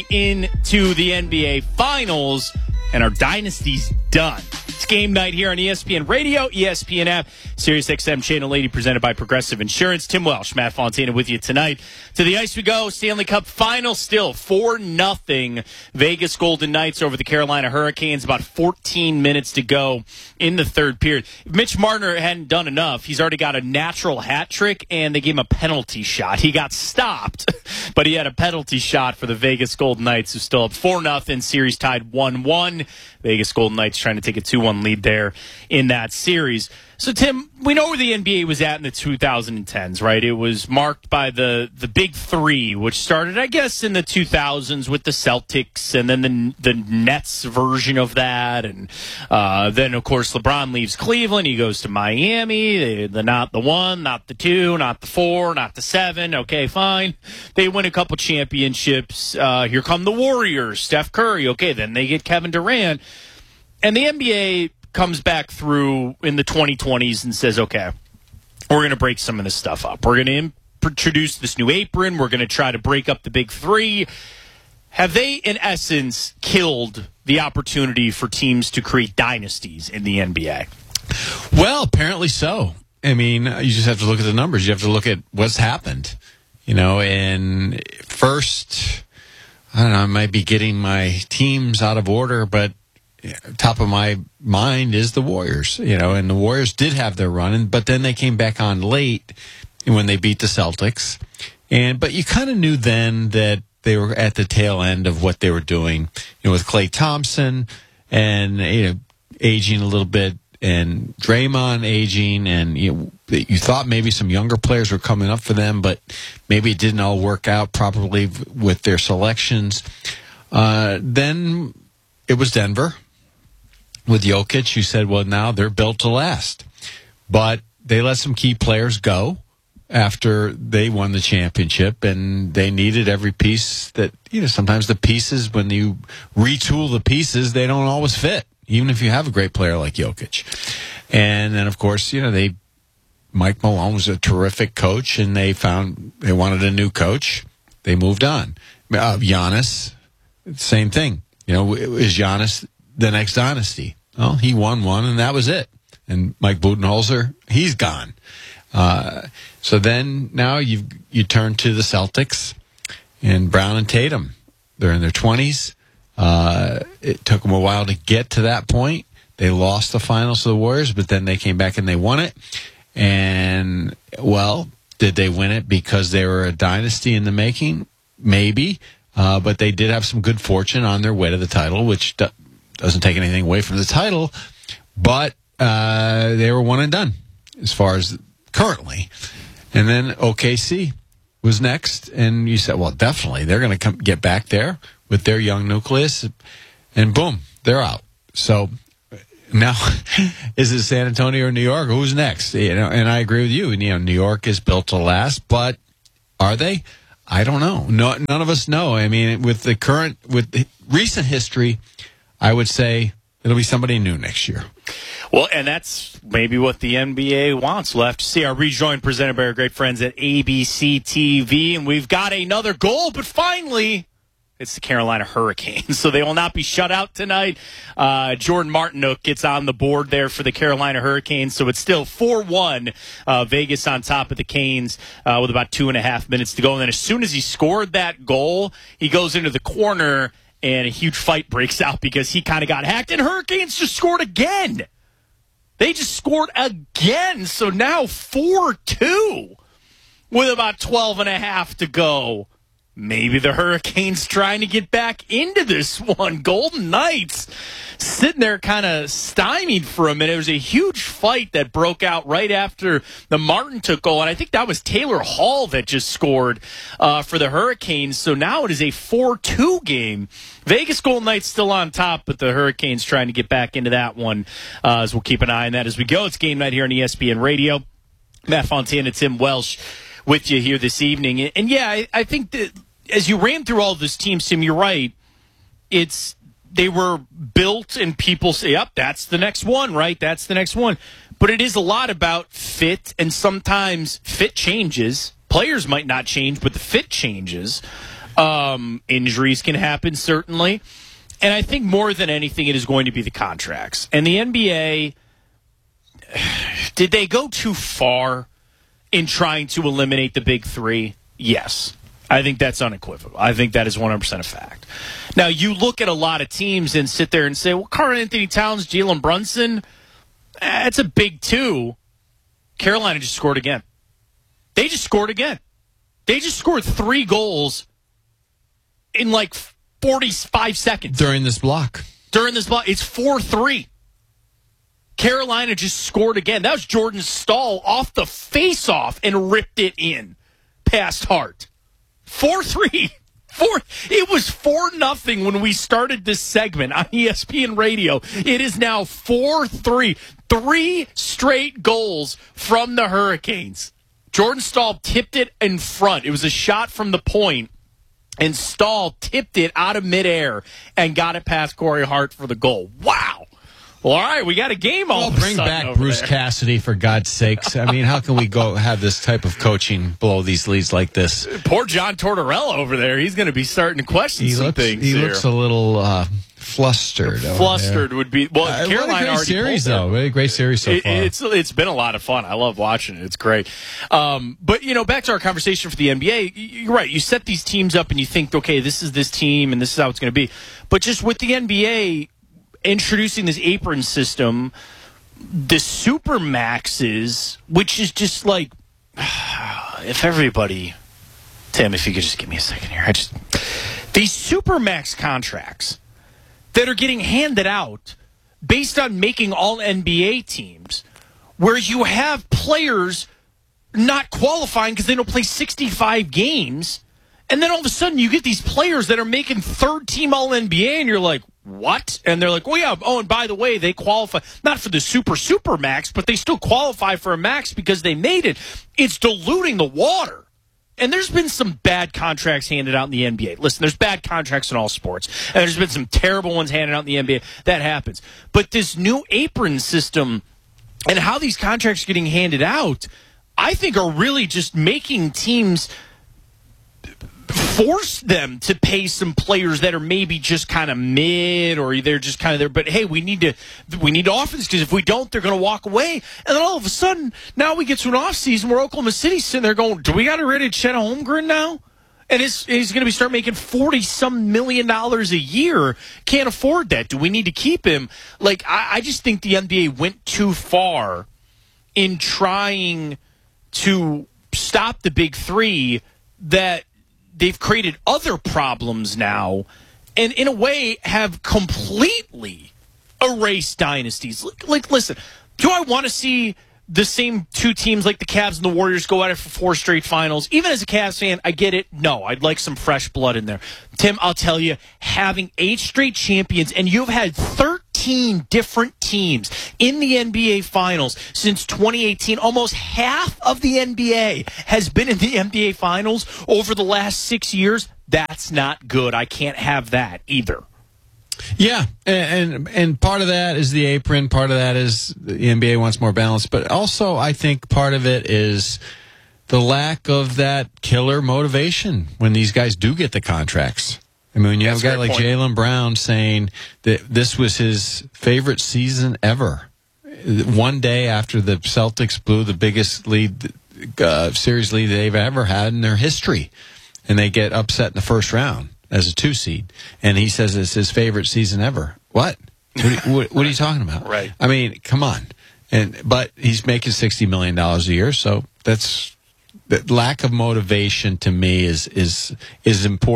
into the NBA Finals, and our dynasty's done. It's game night here on ESPN Radio, ESPN app, SiriusXM Channel 80, presented by Progressive Insurance. Tim Welsh, Matt Fontana with you tonight. To the ice we go. Stanley Cup final still 4-0 Vegas Golden Knights over the Carolina Hurricanes. About 14 minutes to go in the third period. If Mitch Marner hadn't done enough, he's already got a natural hat trick, and they gave him a penalty shot. He got stopped, but he had a penalty shot for the Vegas Golden Knights, who still up 4-0. Series tied 1-1. Vegas Golden Knights trying to take a 2-1 lead there in that series. So, Tim, we know where the NBA was at in the 2010s, right? It was marked by the Big Three, which started, I guess, in the 2000s with the Celtics, and then the Nets version of that. And then, of course, LeBron leaves Cleveland. He goes to Miami. They're not the 1, not the 2, not the 4, not the 7. Okay, fine. They win a couple championships. Here come the Warriors, Steph Curry. Okay, then they get Kevin Durant. And the NBA comes back through in the 2020s and says, okay, we're going to break some of this stuff up. We're going to introduce this new apron. We're going to try to break up the Big Three. Have they, in essence, killed the opportunity for teams to create dynasties in the NBA? Well, apparently so. I mean, you just have to look at the numbers. You have to look at what's happened. You know, and first, I don't know, I might be getting my teams out of order, but top of my mind is the Warriors, you know, and the Warriors did have their run, but then they came back on late when they beat the Celtics. But you kind of knew then that they were at the tail end of what they were doing, you know, with Klay Thompson and, you know, aging a little bit, and Draymond aging, and you thought maybe some younger players were coming up for them, but maybe it didn't all work out properly with their selections. Then it was Denver with Jokic, who said, well, now they're built to last. But they let some key players go after they won the championship, and they needed every piece that, you know, sometimes the pieces, when you retool the pieces, they don't always fit, even if you have a great player like Jokic. And then, of course, you know, Mike Malone was a terrific coach, and they wanted a new coach. They moved on. Giannis, same thing. You know, is Giannis the next dynasty? Well, he won one, and that was it. And Mike Budenholzer, he's gone. So then now you turn to the Celtics and Brown and Tatum. They're in their 20s. It took them a while to get to that point. They lost the finals to the Warriors, but then they came back and they won it. And, well, did they win it because they were a dynasty in the making? Maybe. But they did have some good fortune on their way to the title, which doesn't take anything away from the title. But they were one and done as far as currently. And then OKC was next. And you said, well, definitely they're going to get back there with their young nucleus. And boom, they're out. So now, is it San Antonio or New York? Who's next? You know, and I agree with you. You know, New York is built to last, but are they? I don't know. No, none of us know. I mean, with the recent history, I would say it'll be somebody new next year. Well, and that's maybe what the NBA wants. We'll have to see. Our rejoin presented by our great friends at ABC TV, and we've got another goal, but finally, it's the Carolina Hurricanes, so they will not be shut out tonight. Jordan Martinook gets on the board there for the Carolina Hurricanes, so it's still 4-1. Vegas on top of the Canes with about 2.5 minutes to go. And then as soon as he scored that goal, he goes into the corner, and a huge fight breaks out because he kind of got hacked, and Hurricanes just scored again. They just scored again, so now 4-2 with about 12.5 to go. Maybe the Hurricanes trying to get back into this one. Golden Knights sitting there kind of stymied for a minute. It was a huge fight that broke out right after the Martinook goal, and I think that was Taylor Hall that just scored for the Hurricanes. So now it is a 4-2 game. Vegas Golden Knights still on top, but the Hurricanes trying to get back into that one as we'll keep an eye on that as we go. It's game night here on ESPN Radio. Matt Fontana, Tim Welsh with you here this evening. And yeah, I think that as you ran through all those teams, Tim, you're right. They were built and people say, yep, that's the next one, right? That's the next one. But it is a lot about fit, and sometimes fit changes. Players might not change, but the fit changes. Injuries can happen, certainly. And I think more than anything, it is going to be the contracts. And the NBA, did they go too far in trying to eliminate the big three? Yes. I think that's unequivocal. I think that is 100% a fact. Now, you look at a lot of teams and sit there and say, well, Karl-Anthony Towns, Jalen Brunson, it's a big two. Carolina just scored again. They just scored again. They just scored 3 goals in like 45 seconds. During this block. It's 4-3. Carolina just scored again. That was Jordan Stahl off the face-off and ripped it in past Hart. 4-3. It was 4-0 when we started this segment on ESPN Radio. It is now 4-3. 3 straight goals from the Hurricanes. Jordan Stahl tipped it in front. It was a shot from the point, and Stahl tipped it out of midair and got it past Corey Hart for the goal. Wow. Well, all right, we got a game all of a bring sudden back over Bruce there. Cassidy, for God's sakes. I mean, how can we go have this type of coaching blow these leads like this? Poor John Tortorella over there. He's going to be starting to question some things He here. looks a little flustered. Flustered would be... Well, Carolina what a great already series, pulled though. What a great series so far. It's been a lot of fun. I love watching it. It's great. But, back to our conversation for the NBA, you're right. You set these teams up and you think, okay, this is this team and this is how it's going to be. But just with the NBA... introducing this apron system, the super maxes, which is just like, if everybody, Tim, if you could just give me a second here, these super max contracts that are getting handed out based on making all NBA teams, where you have players not qualifying because they don't play 65 games. And then all of a sudden you get these players that are making third team all NBA and you're like, what? And they're like, well, yeah. Oh, and by the way, they qualify not for the super max, but they still qualify for a max because they made it. It's diluting the water. And there's been some bad contracts handed out in the NBA. Listen, there's bad contracts in all sports. And there's been some terrible ones handed out in the NBA. That happens. But this new apron system and how these contracts are getting handed out, I think are really just making teams force them to pay some players that are maybe just kind of mid or they're just kind of there. But, hey, we need offense because if we don't, they're going to walk away. And then all of a sudden, now we get to an offseason where Oklahoma City's sitting there going, do we got to rid of Chet Holmgren now? And he's going to start making $40-some million a year. Can't afford that. Do we need to keep him? Like, I just think the NBA went too far in trying to stop the big three that they've created other problems now and, in a way, have completely erased dynasties. Like, listen, do I want to see the same two teams like the Cavs and the Warriors go at it for 4 straight finals? Even as a Cavs fan, I get it. No, I'd like some fresh blood in there. Tim, I'll tell you, having 8 straight champions, and you've had 13 different teams in the NBA Finals since 2018. Almost half of the NBA has been in the NBA Finals over the last 6 years. That's not good. I can't have that either. Yeah, and part of that is the apron. Part of that is the NBA wants more balance. But also, I think part of it is the lack of that killer motivation when these guys do get the contracts. I mean, when you have a guy like Jaylen Brown saying that this was his favorite season ever, one day after the Celtics blew the biggest series lead they've ever had in their history, and they get upset in the first round as a 2 seed, and he says it's his favorite season ever. What are you talking about? Right. I mean, come on. But he's making $60 million a year, so that's the lack of motivation to me is important.